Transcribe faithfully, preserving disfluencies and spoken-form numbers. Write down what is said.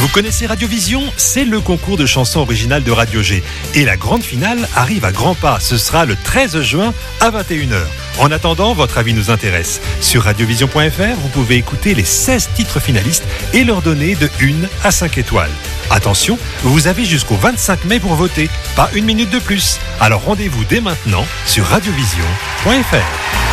connaissez Radiovision ? C'est le concours de chansons originales de Radio G. Et la grande finale arrive à grands pas. Ce sera le treize juin à vingt et une heures. En attendant, votre avis nous intéresse. Sur radiovision point f r, vous pouvez écouter les seize titres finalistes et leur donner de une à cinq étoiles. Attention, vous avez jusqu'au vingt-cinq mai pour voter, pas une minute de plus. Alors rendez-vous dès maintenant sur radiovision point f r.